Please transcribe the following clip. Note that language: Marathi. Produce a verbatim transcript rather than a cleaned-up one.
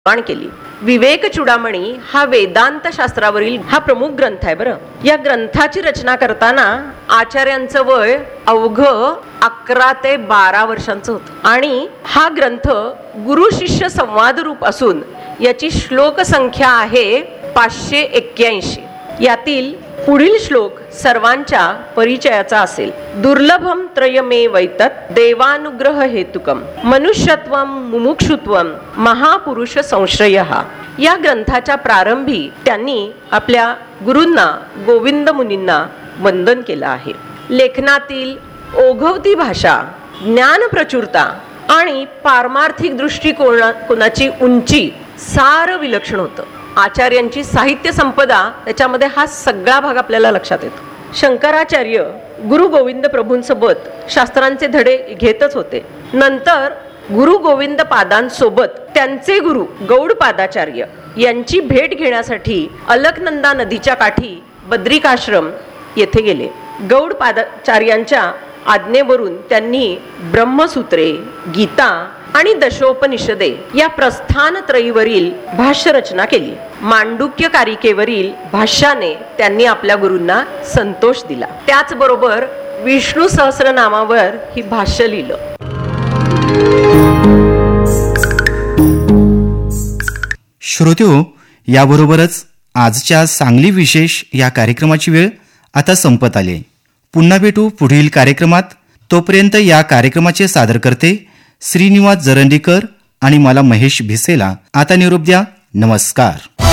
निर्माण केली. विवेक चूडामणी हा वेदांत शास्त्रावरील हा प्रमुख ग्रंथ आहे. बरं, या ग्रंथाची रचना करताना आचार्यांचं वय अवघ अकरा ते बारा वर्षांचं होतं आणि हा ग्रंथ गुरु शिष्य संवाद रूप असून याची श्लोक संख्या आहे पाचशे एक्क्याऐंशी. यातील पुढील श्लोक सर्वांच्या परिचयाचा असेल. दुर्लभम त्रयमे वैतत देवानुग्रह हेतुकम मनुष्यत्वम मुमुक्षुत्वम महापुरुष संश्रयः. या ग्रंथाच्या प्रारंभी त्यांनी आपल्या गुरूंना गोविंद मुनींना वंदन केलं आहे. लेखनातील ओघवती भाषा, ज्ञान प्रचुरता आणि पारमार्थिक दृष्टिकोनाची उंची सार विलक्षण होतं. आचार्यांची साहित्य संपदा त्याच्यामध्ये हा सगळा भाग आपल्याला लक्षात येतो. शंकराचार्य गुरु गोविंद प्रभूंसोबत शास्त्रांचे धडे घेतच होते. नंतर गुरु गोविंद पादांसोबत त्यांचे गुरु गौडपादाचार्य यांची भेट घेण्यासाठी अलकनंदा नदीच्या काठी बद्रिकाश्रम येथे गेले. गौडपादाचार्यांच्या आज्ञेवरून त्यांनी ब्रह्मसूत्रे, गीता आणि दशोपनिषदे या प्रस्थान त्रयीवरील भाष्य रचना केली. मांडुक्य कारिकेवरील भाष्याने त्यांनी आपल्या गुरूंना संतोष दिला. त्याचबरोबर विष्णू सहस्रनामावर ही भाष्य लिहिलं. श्रोत्यो, याबरोबरच आजच्या सांगली विशेष या कार्यक्रमाची वेळ आता संपत आली. पुन्हा भेटू पुढील कार्यक्रमात. तोपर्यंत या कार्यक्रमाचे सादर करते श्रीनिवास जरंडीकर आणि मला महेश भिसेला आता निरोप द्या. नमस्कार.